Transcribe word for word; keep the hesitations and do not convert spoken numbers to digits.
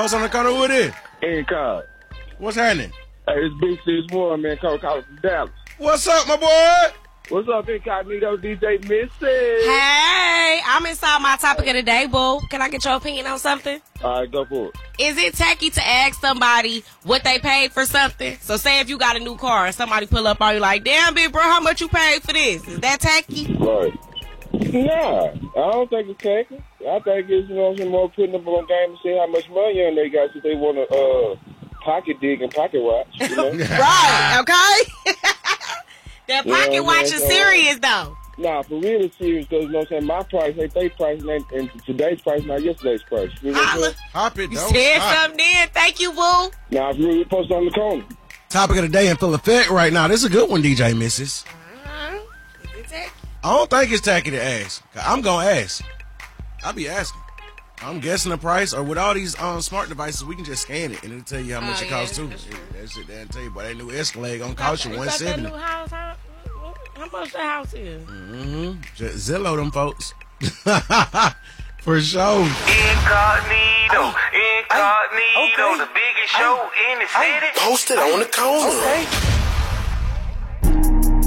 Post on the corner, who it is? Incog. What's happening? Hey, it's Big six one, man. Call, call from Dallas. What's up, my boy? What's up, Incognito D J Missy? Hey, I'm inside my topic of the day, boo. Can I get your opinion on something? All right, go for it. Is it tacky to ask somebody what they paid for something? So say if you got a new car and somebody pull up on you like, damn, big bro, how much you paid for this? Is that tacky? Right. Nah, I don't think it's tacky. I think it's, you know, some more putting up on game to see how much money on they got, so they want to uh, pocket dig and pocket watch. You know? Right, okay? That pocket Yeah, watch man, is so, serious, though. Nah, for real it's serious, because, you know what I'm saying, my price ain't they price, and, and today's price not yesterday's price. You know what I'm saying? Hop it, You though. said Hop. something then. Thank you, boo. Nah, for real, we posted on the corner. Topic of the day in full effect right now. This is a good one, D J Missus. Uh-huh. Is it tacky? I don't think it's tacky to ask. I'm going to ask. I'll be asking. I'm guessing the price, or with all these um, smart devices, we can just scan it, and it'll tell you how much Oh, it yeah, costs, too. that's true. That shit there tell you, boy, that new Escalade going to cost you You one got that seventy. new house, how, how much the house is? Mm-hmm. Just Zillow them folks. For sure. Incognito, incognito, the biggest show in the city. Posted on the corner. Okay.